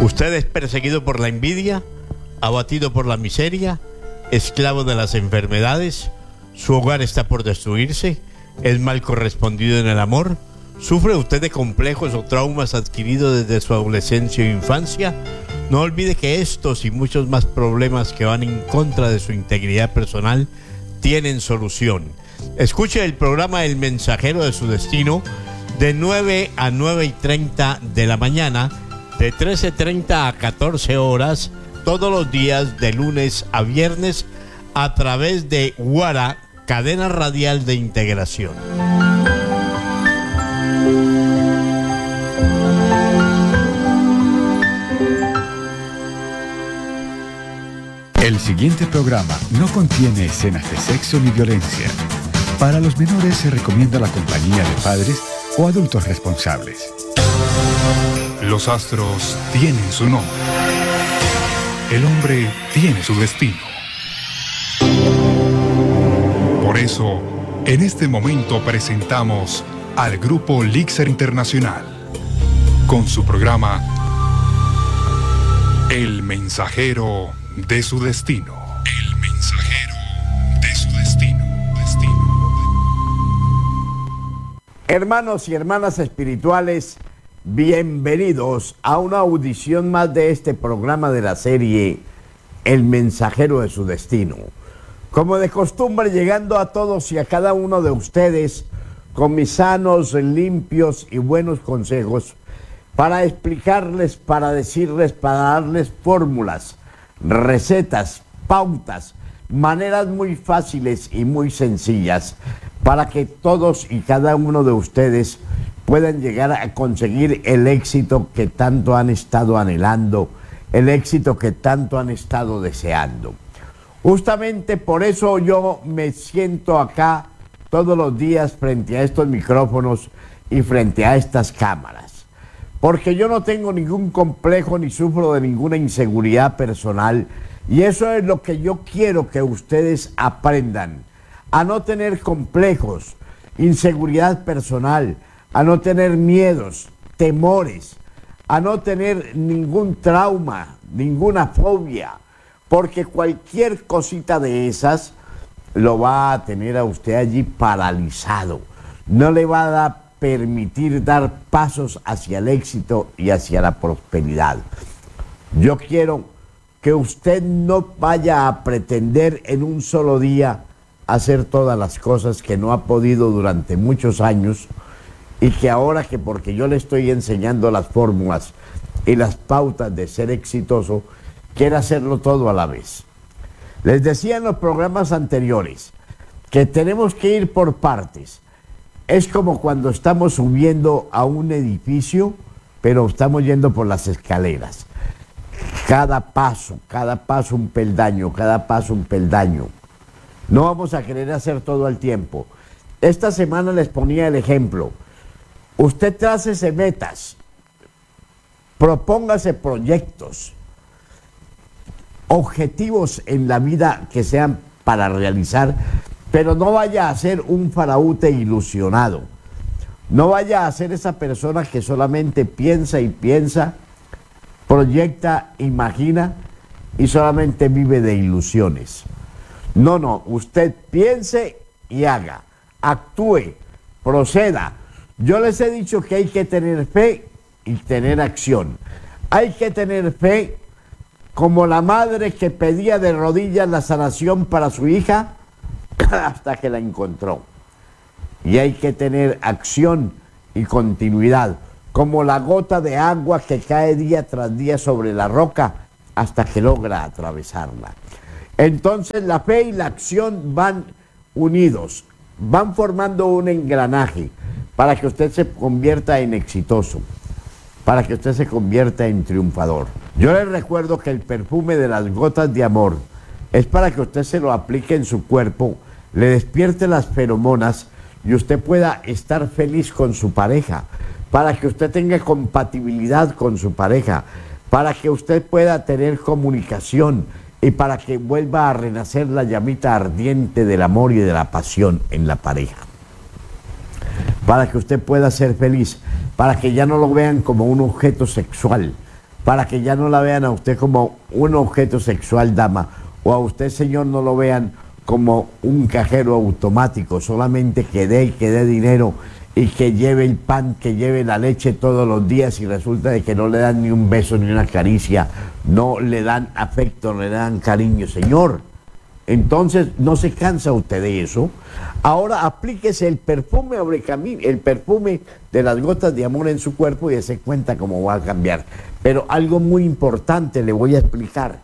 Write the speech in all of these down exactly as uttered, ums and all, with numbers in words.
Usted es perseguido por la envidia, abatido por la miseria, esclavo de las enfermedades, su hogar está por destruirse, es mal correspondido en el amor, sufre usted de complejos o traumas adquiridos desde su adolescencia o infancia. No olvide que estos y muchos más problemas que van en contra de su integridad personal tienen solución. Escuche el programa El Mensajero de su Destino de nueve a nueve y treinta de la mañana, de trece treinta a catorce horas, todos los días de lunes a viernes a través de Guara, cadena radial de integración. El siguiente programa no contiene escenas de sexo ni violencia. Para los menores se recomienda la compañía de padres o adultos responsables. Los astros tienen su nombre. El hombre tiene su destino. Por eso, en este momento presentamos al grupo Lixer Internacional con su programa El Mensajero de su Destino. El Mensajero de su Destino. Destino. Hermanos y hermanas espirituales, bienvenidos a una audición más de este programa de la serie El Mensajero de su Destino. Como de costumbre, llegando a todos y a cada uno de ustedes con mis sanos, limpios y buenos consejos para explicarles, para decirles, para darles fórmulas, recetas, pautas, maneras muy fáciles y muy sencillas para que todos y cada uno de ustedes puedan llegar a conseguir el éxito que tanto han estado anhelando, el éxito que tanto han estado deseando. Justamente por eso yo me siento acá todos los días frente a estos micrófonos y frente a estas cámaras, porque yo no tengo ningún complejo ni sufro de ninguna inseguridad personal, y eso es lo que yo quiero que ustedes aprendan, a no tener complejos, inseguridad personal, a no tener miedos, temores, a no tener ningún trauma, ninguna fobia, porque cualquier cosita de esas lo va a tener a usted allí paralizado, no le va a dar, permitir dar pasos hacia el éxito y hacia la prosperidad. Yo quiero que usted no vaya a pretender en un solo día hacer todas las cosas que no ha podido durante muchos años, y que ahora que porque yo le estoy enseñando las fórmulas y las pautas de ser exitoso, quiere hacerlo todo a la vez. Les decía en los programas anteriores que tenemos que ir por partes. Es como cuando estamos subiendo a un edificio, pero estamos yendo por las escaleras. Cada paso, cada paso un peldaño, cada paso un peldaño. No vamos a querer hacer todo al tiempo. Esta semana les ponía el ejemplo. Usted trácese metas, propóngase proyectos, objetivos en la vida que sean para realizar, pero no vaya a ser un faraute ilusionado. No vaya a ser esa persona que solamente piensa y piensa, proyecta, imagina y solamente vive de ilusiones. No, no, usted piense y haga, actúe, proceda. Yo les he dicho que hay que tener fe y tener acción. Hay que tener fe como la madre que pedía de rodillas la sanación para su hija hasta que la encontró. Y hay que tener acción y continuidad, como la gota de agua que cae día tras día sobre la roca hasta que logra atravesarla. Entonces la fe y la acción van unidos, van formando un engranaje para que usted se convierta en exitoso, para que usted se convierta en triunfador. Yo les recuerdo que el perfume de las gotas de amor es para que usted se lo aplique en su cuerpo, le despierte las feromonas y usted pueda estar feliz con su pareja, para que usted tenga compatibilidad con su pareja, para que usted pueda tener comunicación y para que vuelva a renacer la llamita ardiente del amor y de la pasión en la pareja. Para que usted pueda ser feliz, para que ya no lo vean como un objeto sexual, para que ya no la vean a usted como un objeto sexual, dama, o a usted, señor, no lo vean como un cajero automático, solamente que dé y que dé dinero y que lleve el pan, que lleve la leche todos los días y resulta de que no le dan ni un beso ni una caricia, no le dan afecto, no le dan cariño, señor. Entonces no se cansa usted de eso. Ahora aplíquese el perfume Abrecamino, el perfume de las gotas de amor en su cuerpo y se cuenta cómo va a cambiar. Pero algo muy importante le voy a explicar.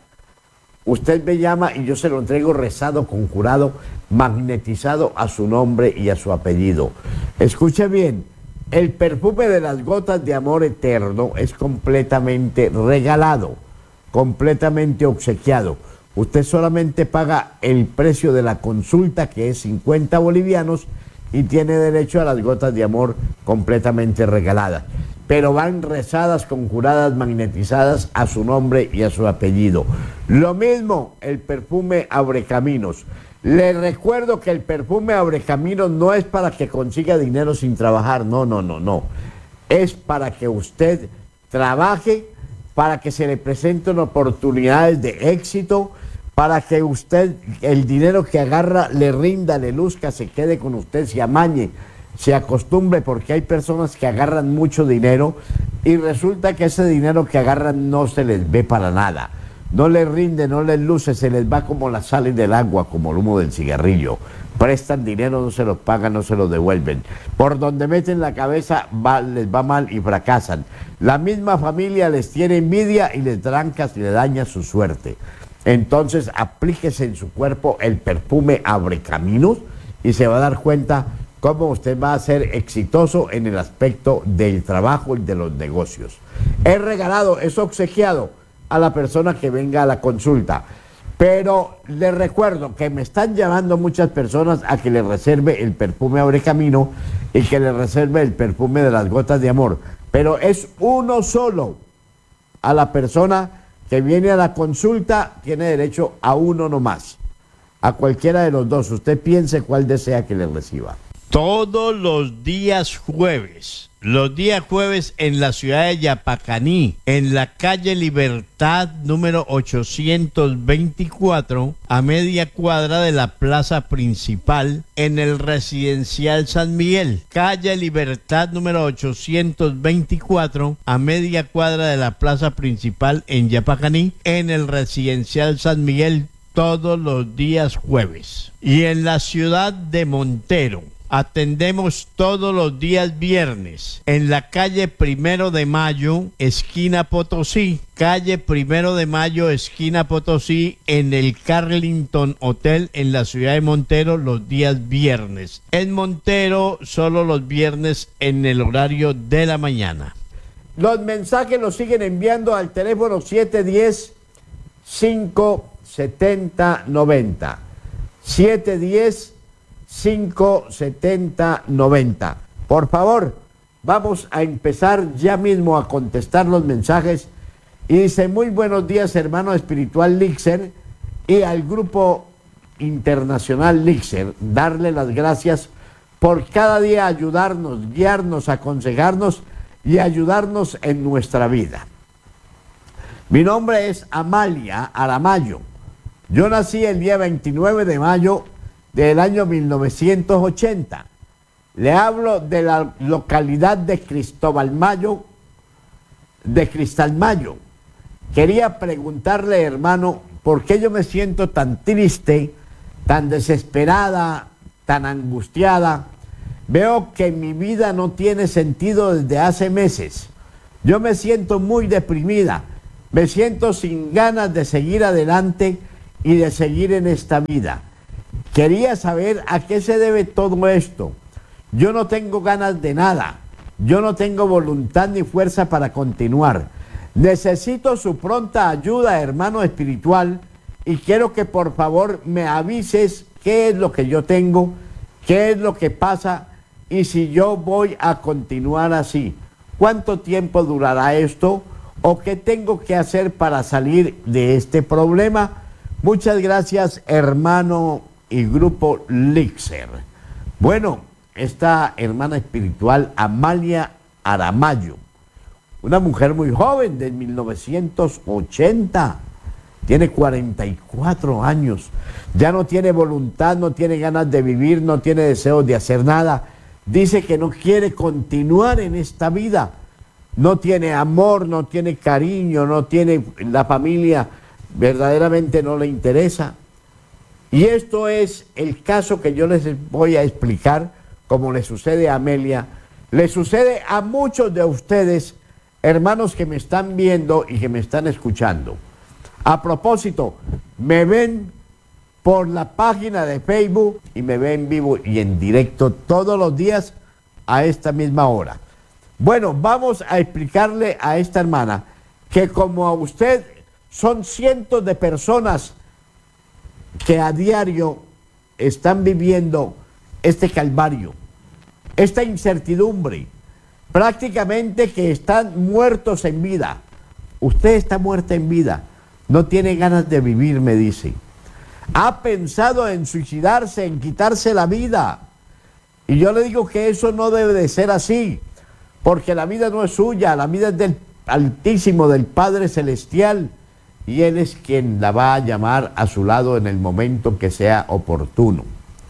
Usted me llama y yo se lo entrego rezado, conjurado, magnetizado a su nombre y a su apellido. Escuche bien, el perfume de las gotas de amor eterno es completamente regalado, completamente obsequiado. Usted solamente paga el precio de la consulta, que es cincuenta bolivianos, y tiene derecho a las gotas de amor completamente regaladas. Pero van rezadas, conjuradas, magnetizadas a su nombre y a su apellido. Lo mismo el perfume Abrecaminos. Le recuerdo que el perfume Abrecaminos no es para que consiga dinero sin trabajar, no, no, no, no. Es para que usted trabaje, para que se le presenten oportunidades de éxito, para que usted, el dinero que agarra, le rinda, le luzca, se quede con usted, se amañe, se acostumbre, porque hay personas que agarran mucho dinero y resulta que ese dinero que agarran no se les ve para nada. No les rinde, no les luce, se les va como la sal del agua, como el humo del cigarrillo. Prestan dinero, no se los pagan, no se los devuelven. Por donde meten la cabeza va, les va mal y fracasan. La misma familia les tiene envidia y les tranca y le daña su suerte. Entonces aplíquese en su cuerpo el perfume Abrecaminos y se va a dar cuenta cómo usted va a ser exitoso en el aspecto del trabajo y de los negocios. Es regalado, es obsequiado a la persona que venga a la consulta. Pero le recuerdo que me están llamando muchas personas a que le reserve el perfume Abrecamino y que le reserve el perfume de las gotas de amor. Pero es uno solo. A la persona que viene a la consulta tiene derecho a uno nomás. A cualquiera de los dos. Usted piense cuál desea que le reciba. Todos los días jueves, los días jueves en la ciudad de Yapacaní, en la calle Libertad número ochocientos veinticuatro, a media cuadra de la plaza principal, en el residencial San Miguel. Calle Libertad número ochocientos veinticuatro, a media cuadra de la plaza principal en Yapacaní, en el residencial San Miguel, todos los días jueves. Y en la ciudad de Montero, atendemos todos los días viernes en la calle Primero de Mayo, esquina Potosí. Calle Primero de Mayo, esquina Potosí, en el Carlington Hotel en la ciudad de Montero, los días viernes. En Montero, solo los viernes en el horario de la mañana. Los mensajes los siguen enviando al teléfono siete uno cero, cinco siete cero, nueve cero. siete uno cero, cinco siete cero, nueve cero. Por favor, vamos a empezar ya mismo a contestar los mensajes. Y dice: muy buenos días, hermano espiritual Lixer, y al grupo internacional Lixer, darle las gracias por cada día ayudarnos, guiarnos, aconsejarnos y ayudarnos en nuestra vida. Mi nombre es Amalia Aramayo. Yo nací el día veintinueve de mayo del año mil novecientos ochenta. Le hablo de la localidad de Cristóbal Mayo, de Cristal Mayo. Quería preguntarle, hermano, ¿por qué yo me siento tan triste, tan desesperada, tan angustiada? Veo que mi vida no tiene sentido desde hace meses. Yo me siento muy deprimida, me siento sin ganas de seguir adelante y de seguir en esta vida. Quería saber a qué se debe todo esto. Yo no tengo ganas de nada. Yo no tengo voluntad ni fuerza para continuar. Necesito su pronta ayuda, hermano espiritual, y quiero que por favor me avises qué es lo que yo tengo, qué es lo que pasa y si yo voy a continuar así. ¿Cuánto tiempo durará esto? ¿O qué tengo que hacer para salir de este problema? Muchas gracias, hermano y grupo Lixer. Bueno, esta hermana espiritual Amalia Aramayo, una mujer muy joven de mil novecientos ochenta. Tiene cuarenta y cuatro años. Ya no tiene voluntad, no tiene ganas de vivir, no tiene deseos de hacer nada. Dice que no quiere continuar en esta vida. No tiene amor, no tiene cariño, no tiene la familia, verdaderamente no le interesa. Y esto es el caso que yo les voy a explicar, como le sucede a Amelia, le sucede a muchos de ustedes, hermanos que me están viendo y que me están escuchando. A propósito, me ven por la página de Facebook y me ven vivo y en directo todos los días a esta misma hora. Bueno, vamos a explicarle a esta hermana que como a usted son cientos de personas que a diario están viviendo este calvario, esta incertidumbre, prácticamente que están muertos en vida. Usted está muerta en vida, no tiene ganas de vivir, me dice. Ha pensado en suicidarse, en quitarse la vida. Y yo le digo que eso no debe de ser así, porque la vida no es suya, la vida es del Altísimo, del Padre Celestial, y Él es quien la va a llamar a su lado en el momento que sea oportuno.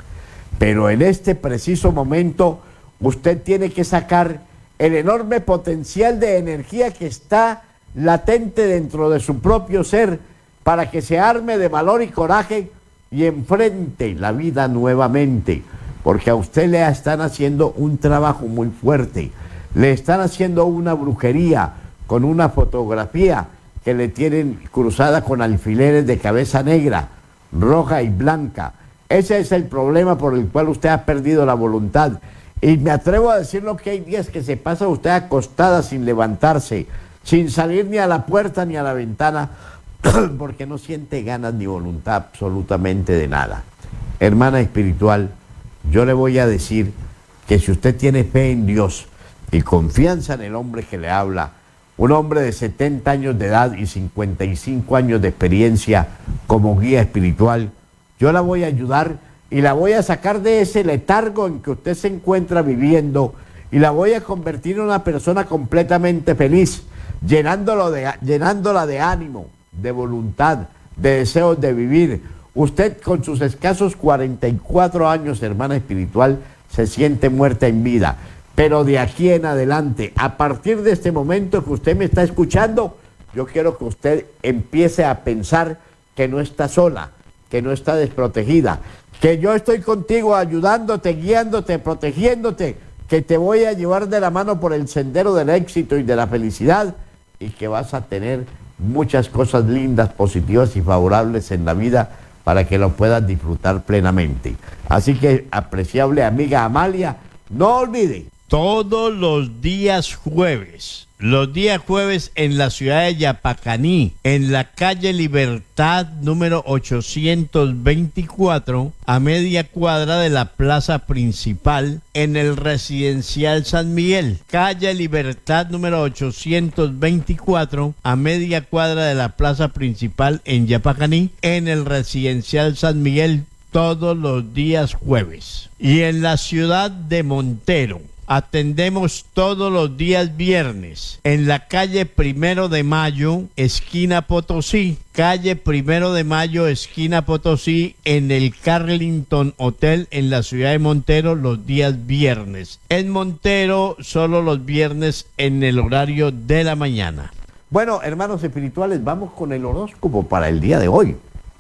Pero en este preciso momento, usted tiene que sacar el enorme potencial de energía que está latente dentro de su propio ser para que se arme de valor y coraje y enfrente la vida nuevamente, porque a usted le están haciendo un trabajo muy fuerte, le están haciendo una brujería con una fotografía que le tienen cruzada con alfileres de cabeza negra, roja y blanca. Ese es el problema por el cual usted ha perdido la voluntad. Y me atrevo a decirlo que hay días que se pasa usted acostada sin levantarse, sin salir ni a la puerta ni a la ventana, porque no siente ganas ni voluntad absolutamente de nada. Hermana espiritual, yo le voy a decir que si usted tiene fe en Dios y confianza en el hombre que le habla, un hombre de setenta años de edad y cincuenta y cinco años de experiencia como guía espiritual, yo la voy a ayudar y la voy a sacar de ese letargo en que usted se encuentra viviendo y la voy a convertir en una persona completamente feliz, llenándolo de, llenándola de ánimo, de voluntad, de deseos de vivir. Usted con sus escasos cuarenta y cuatro años, hermana espiritual, se siente muerta en vida. Pero de aquí en adelante, a partir de este momento que usted me está escuchando, yo quiero que usted empiece a pensar que no está sola, que no está desprotegida, que yo estoy contigo ayudándote, guiándote, protegiéndote, que te voy a llevar de la mano por el sendero del éxito y de la felicidad y que vas a tener muchas cosas lindas, positivas y favorables en la vida para que lo puedas disfrutar plenamente. Así que, apreciable amiga Amalia, no olvide. Todos los días jueves, los días jueves en la ciudad de Yapacaní, en la calle Libertad número ochocientos veinticuatro, a media cuadra de la plaza principal, en el residencial San Miguel. Calle Libertad número ochocientos veinticuatro, a media cuadra de la plaza principal en Yapacaní, en el residencial San Miguel, todos los días jueves. Y en la ciudad de Montero, atendemos todos los días viernes en la calle Primero de Mayo, esquina Potosí. Calle Primero de Mayo, esquina Potosí, en el Carlington Hotel en la ciudad de Montero los días viernes. En Montero solo los viernes en el horario de la mañana. Bueno, hermanos espirituales, vamos con el horóscopo para el día de hoy.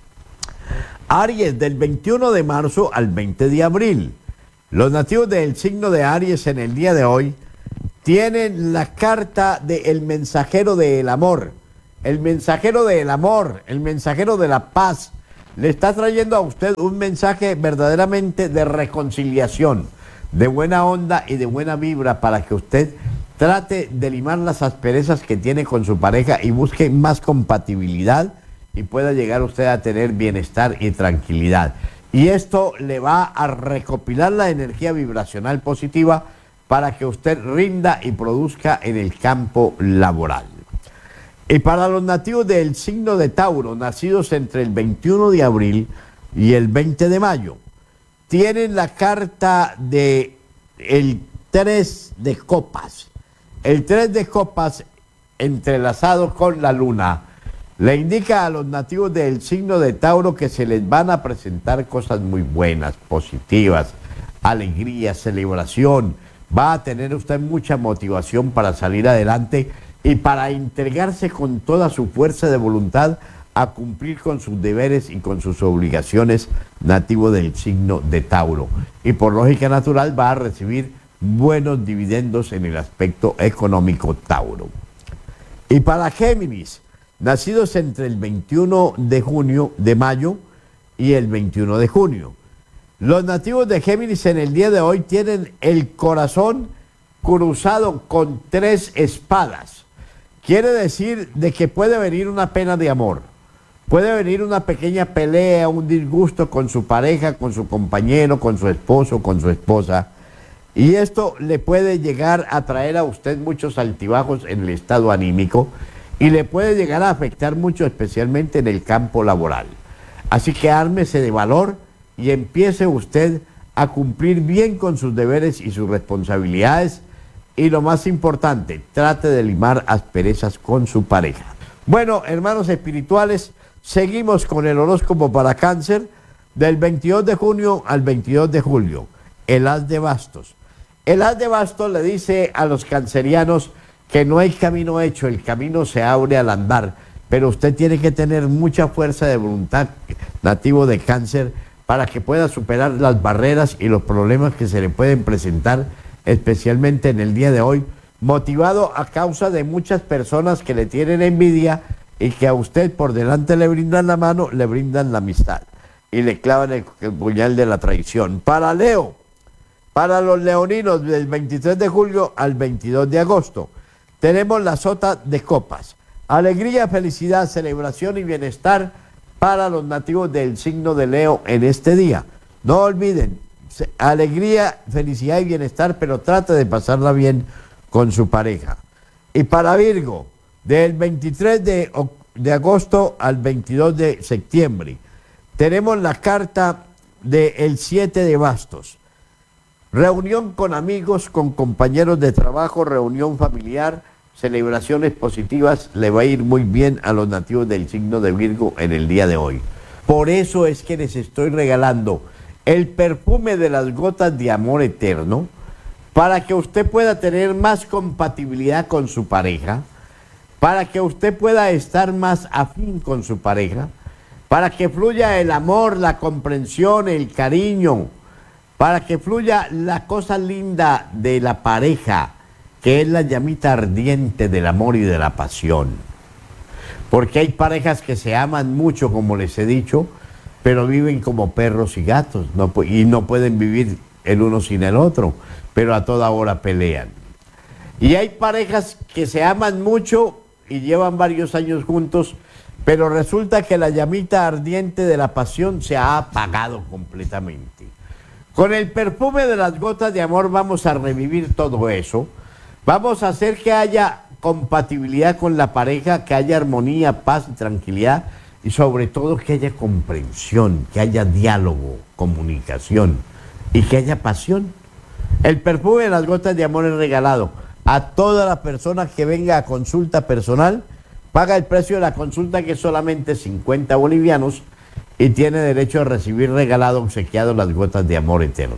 Aries, del veintiuno de marzo al veinte de abril. Los nativos del signo de Aries en el día de hoy tienen la carta del mensajero del amor. El mensajero del amor, el mensajero de la paz, le está trayendo a usted un mensaje verdaderamente de reconciliación, de buena onda y de buena vibra para que usted trate de limar las asperezas que tiene con su pareja y busque más compatibilidad y pueda llegar usted a tener bienestar y tranquilidad. Y esto le va a recopilar la energía vibracional positiva para que usted rinda y produzca en el campo laboral. Y para los nativos del signo de Tauro, nacidos entre el veintiuno de abril y el veinte de mayo, tienen la carta de el tres de copas. El tres de copas entrelazado con la luna. Le indica a los nativos del signo de Tauro que se les van a presentar cosas muy buenas, positivas, alegría, celebración. Va a tener usted mucha motivación para salir adelante y para entregarse con toda su fuerza de voluntad a cumplir con sus deberes y con sus obligaciones, nativo del signo de Tauro. Y por lógica natural va a recibir buenos dividendos en el aspecto económico Tauro. Y para Géminis, nacidos entre el veintiuno de junio, de mayo y el veintiuno de junio. Los nativos de Géminis en el día de hoy tienen el corazón cruzado con tres espadas. Quiere decir de que puede venir una pena de amor, puede venir una pequeña pelea, un disgusto con su pareja, con su compañero, con su esposo, con su esposa. Y esto le puede llegar a traer a usted muchos altibajos en el estado anímico y le puede llegar a afectar mucho, especialmente en el campo laboral. Así que ármese de valor y empiece usted a cumplir bien con sus deberes y sus responsabilidades. Y lo más importante, trate de limar asperezas con su pareja. Bueno, hermanos espirituales, seguimos con el horóscopo para Cáncer del veintidós de junio al veintidós de julio. El as de bastos. El as de bastos le dice a los cancerianos que no hay camino hecho, el camino se abre al andar, pero usted tiene que tener mucha fuerza de voluntad, nativo de Cáncer, para que pueda superar las barreras y los problemas que se le pueden presentar, especialmente en el día de hoy, motivado a causa de muchas personas que le tienen envidia y que a usted por delante le brindan la mano, le brindan la amistad y le clavan el, el puñal de la traición. Para Leo, para los leoninos del veintitrés de julio al veintidós de agosto, tenemos la sota de copas. Alegría, felicidad, celebración y bienestar para los nativos del signo de Leo en este día. No olviden, alegría, felicidad y bienestar, pero trate de pasarla bien con su pareja. Y para Virgo, del veintitrés de agosto al veintidós de septiembre, tenemos la carta del siete de bastos. Reunión con amigos, con compañeros de trabajo, reunión familiar, celebraciones positivas, le va a ir muy bien a los nativos del signo de Virgo en el día de hoy. Por eso es que les estoy regalando el perfume de las gotas de amor eterno, para que usted pueda tener más compatibilidad con su pareja, para que usted pueda estar más afín con su pareja, para que fluya el amor, la comprensión, el cariño, para que fluya la cosa linda de la pareja, que es la llamita ardiente del amor y de la pasión. Porque hay parejas que se aman mucho, como les he dicho, pero viven como perros y gatos, no, y no pueden vivir el uno sin el otro, pero a toda hora pelean. Y hay parejas que se aman mucho y llevan varios años juntos, pero resulta que la llamita ardiente de la pasión se ha apagado completamente. Con el perfume de las gotas de amor vamos a revivir todo eso. Vamos a hacer que haya compatibilidad con la pareja, que haya armonía, paz y tranquilidad, y sobre todo que haya comprensión, que haya diálogo, comunicación y que haya pasión. El perfume de las gotas de amor es regalado a toda la persona que venga a consulta personal. Paga el precio de la consulta, que es solamente cincuenta bolivianos, y tiene derecho a recibir regalado, obsequiado, las gotas de amor eterno.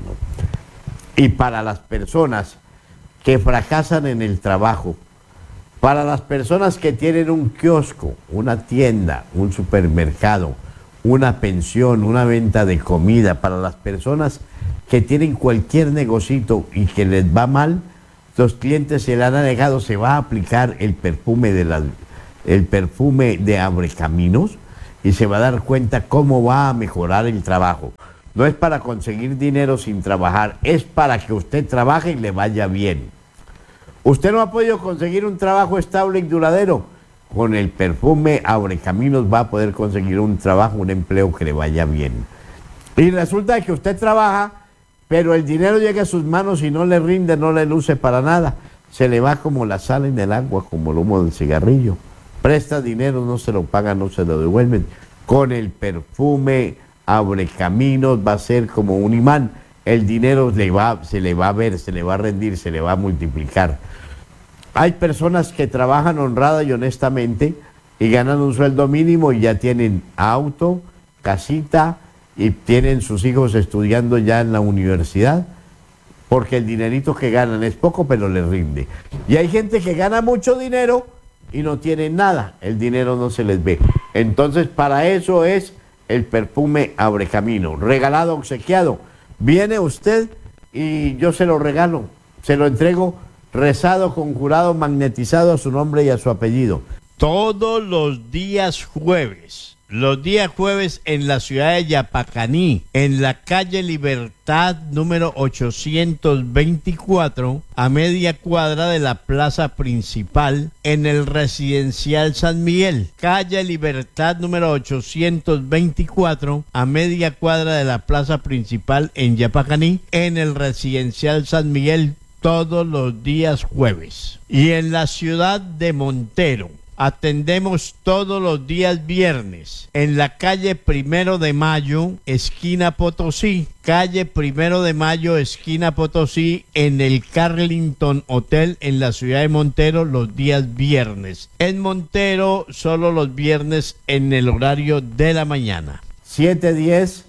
Y para las personas que fracasan en el trabajo, para las personas que tienen un kiosco, una tienda, un supermercado, una pensión, una venta de comida, para las personas que tienen cualquier negocito y que les va mal, los clientes se le han alejado, se va a aplicar el perfume de la, el perfume de Abrecaminos, y se va a dar cuenta cómo va a mejorar el trabajo. No es para conseguir dinero sin trabajar, es para que usted trabaje y le vaya bien. Usted no ha podido conseguir un trabajo estable y duradero. Con el perfume Abrecaminos va a poder conseguir un trabajo, un empleo que le vaya bien. Y resulta que usted trabaja, pero el dinero llega a sus manos y no le rinde, no le luce para nada. Se le va como la sal en el agua, como el humo del cigarrillo. Presta dinero, no se lo pagan, no se lo devuelven. Con el perfume Abrecaminos va a ser como un imán. El dinero le va, se le va a ver, se le va a rendir, se le va a multiplicar. Hay personas que trabajan honrada y honestamente y ganan un sueldo mínimo y ya tienen auto, casita y tienen sus hijos estudiando ya en la universidad, porque el dinerito que ganan es poco, pero les rinde. Y hay gente que gana mucho dinero y no tiene nada, el dinero no se les ve. Entonces, para eso es el perfume Abre Camino, regalado, obsequiado. Viene usted y yo se lo regalo, se lo entrego rezado, conjurado, magnetizado a su nombre y a su apellido. Todos los días jueves, los días jueves en la ciudad de Yapacaní, en la calle Libertad número ochocientos veinticuatro, a media cuadra de la plaza principal, en el residencial San Miguel. Calle Libertad número ochocientos veinticuatro, a media cuadra de la plaza principal en Yapacaní, en el residencial San Miguel, todos los días jueves. Y en la ciudad de Montero, atendemos todos los días viernes en la calle Primero de Mayo, esquina Potosí. Calle Primero de Mayo, esquina Potosí, en el Carlington Hotel en la ciudad de Montero, los días viernes. En Montero, solo los viernes en el horario de la mañana. siete diez,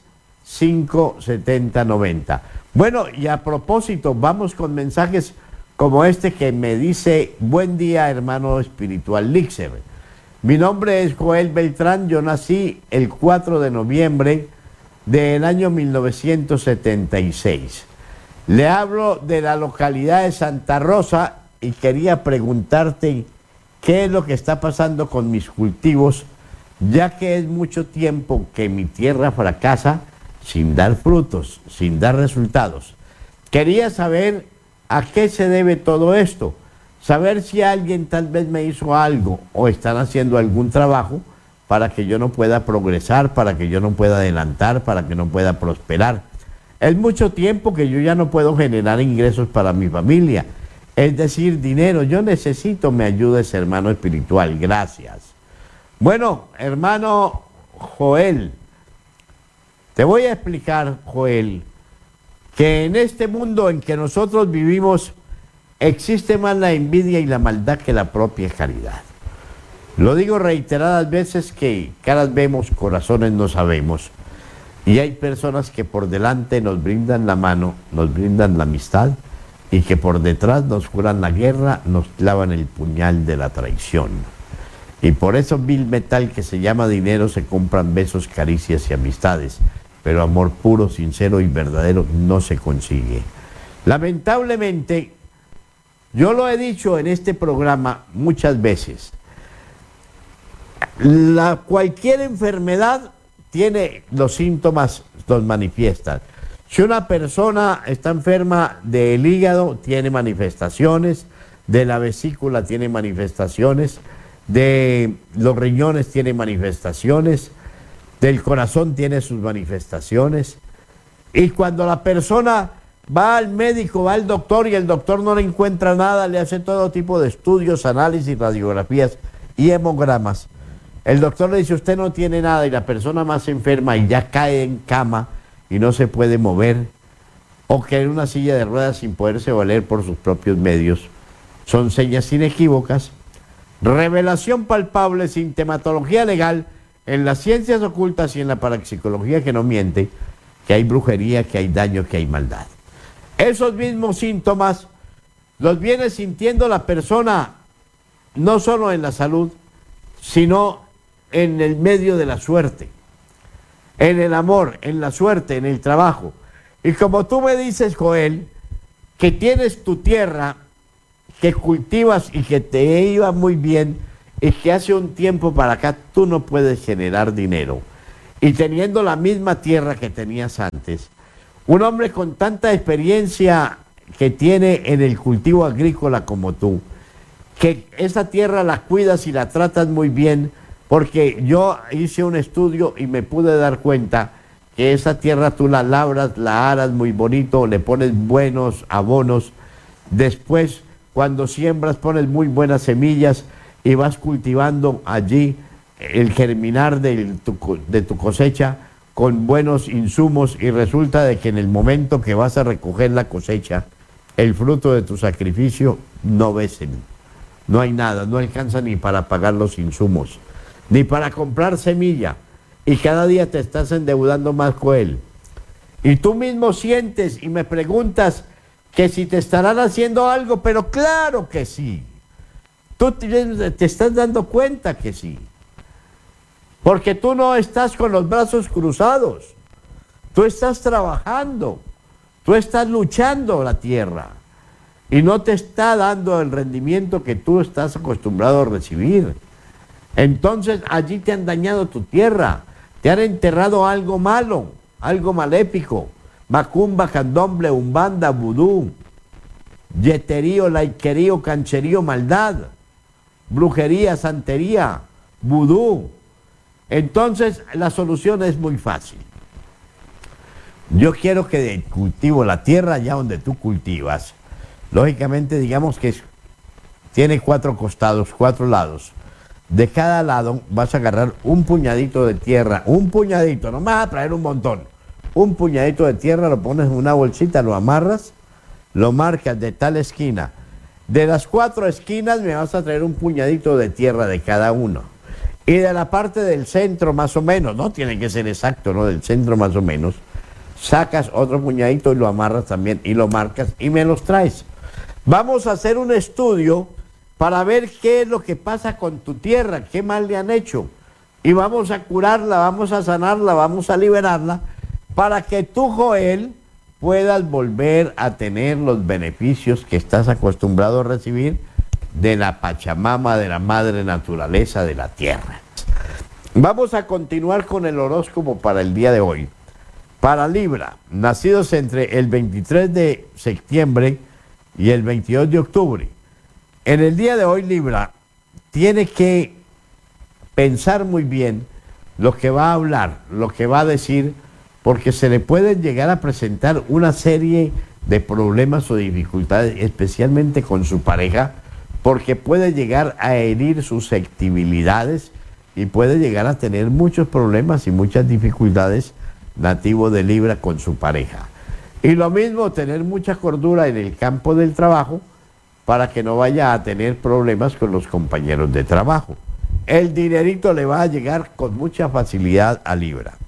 cinco setenta, noventa. Bueno, y a propósito, vamos con mensajes como este que me dice: buen día, hermano espiritual Lixer. Mi nombre es Joel Beltrán, yo nací el cuatro de noviembre del año mil novecientos setenta y seis. Le hablo de la localidad de Santa Rosa y quería preguntarte qué es lo que está pasando con mis cultivos, ya que es mucho tiempo que mi tierra fracasa sin dar frutos, sin dar resultados. Quería saber a qué se debe todo esto, saber si alguien tal vez me hizo algo o están haciendo algún trabajo para que yo no pueda progresar, para que yo no pueda adelantar, para que no pueda prosperar. Es mucho tiempo que yo ya no puedo generar ingresos para mi familia, es decir, dinero. Yo necesito me ayudes, hermano espiritual. Gracias. Bueno, hermano Joel, te voy a explicar, Joel, que en este mundo en que nosotros vivimos existe más la envidia y la maldad que la propia caridad. Lo digo reiteradas veces, que caras vemos, corazones no sabemos. Y hay personas que por delante nos brindan la mano, nos brindan la amistad, y que por detrás nos juran la guerra, nos clavan el puñal de la traición. Y por eso vil metal que se llama dinero se compran besos, caricias y amistades. Pero amor puro, sincero y verdadero no se consigue. Lamentablemente, yo lo he dicho en este programa muchas veces, la, cualquier enfermedad tiene los síntomas, los manifiestan. Si una persona está enferma del hígado, tiene manifestaciones, de la vesícula tiene manifestaciones, de los riñones tiene manifestaciones, del corazón tiene sus manifestaciones. Y cuando la persona va al médico, va al doctor y el doctor no le encuentra nada, le hace todo tipo de estudios, análisis, radiografías y hemogramas, el doctor le dice: usted no tiene nada, y la persona más enferma y ya cae en cama y no se puede mover, o que en una silla de ruedas sin poderse valer por sus propios medios. Son señas inequívocas, revelación palpable, sintomatología legal en las ciencias ocultas y en la parapsicología que no miente, que hay brujería, que hay daño, que hay maldad. Esos mismos síntomas los viene sintiendo la persona no solo en la salud, sino en el medio de la suerte, en el amor, en la suerte, en el trabajo. Y como tú me dices, Joel, que tienes tu tierra, que cultivas y que te iba muy bien, y que hace un tiempo para acá tú no puedes generar dinero, y teniendo la misma tierra que tenías antes, un hombre con tanta experiencia que tiene en el cultivo agrícola como tú, que esa tierra la cuidas y la tratas muy bien, porque yo hice un estudio y me pude dar cuenta que esa tierra tú la labras, la aras muy bonito, le pones buenos abonos, después cuando siembras pones muy buenas semillas y vas cultivando allí el germinar de tu, de tu cosecha con buenos insumos, y resulta de que en el momento que vas a recoger la cosecha, el fruto de tu sacrificio, no ves el, no hay nada, no alcanza ni para pagar los insumos, ni para comprar semilla, y cada día te estás endeudando más con él. Y tú mismo sientes y me preguntas que si te estarán haciendo algo, pero claro que sí. Tú te, te estás dando cuenta que sí. Porque tú no estás con los brazos cruzados. Tú estás trabajando. Tú estás luchando la tierra. Y no te está dando el rendimiento que tú estás acostumbrado a recibir. Entonces allí te han dañado tu tierra. Te han enterrado algo malo, algo maléfico. Macumba, candomble, umbanda, vudú, yeterío, laiquerío, cancherío, maldad, brujería, santería, vudú. Entonces la solución es muy fácil. Yo quiero que cultivo la tierra allá donde tú cultivas. Lógicamente, digamos que tiene cuatro costados, cuatro lados. De cada lado vas a agarrar un puñadito de tierra, un puñadito, no me vas a traer un montón. Un puñadito de tierra, lo pones en una bolsita, lo amarras, lo marcas de tal esquina. De las cuatro esquinas me vas a traer un puñadito de tierra de cada uno. Y de la parte del centro más o menos, no tiene que ser exacto, ¿no? Del centro más o menos, sacas otro puñadito y lo amarras también y lo marcas y me los traes. Vamos a hacer un estudio para ver qué es lo que pasa con tu tierra, qué mal le han hecho. Y vamos a curarla, vamos a sanarla, vamos a liberarla, para que tú, Joel, puedas volver a tener los beneficios que estás acostumbrado a recibir de la Pachamama, de la madre naturaleza, de la tierra. Vamos a continuar con el horóscopo para el día de hoy. Para Libra, nacidos entre el veintitrés de septiembre y el veintidós de octubre. En el día de hoy, Libra tiene que pensar muy bien lo que va a hablar, lo que va a decir, porque se le pueden llegar a presentar una serie de problemas o dificultades, especialmente con su pareja, porque puede llegar a herir susceptibilidades y puede llegar a tener muchos problemas y muchas dificultades nativo de Libra con su pareja. Y lo mismo, tener mucha cordura en el campo del trabajo para que no vaya a tener problemas con los compañeros de trabajo. El dinerito le va a llegar con mucha facilidad a Libra.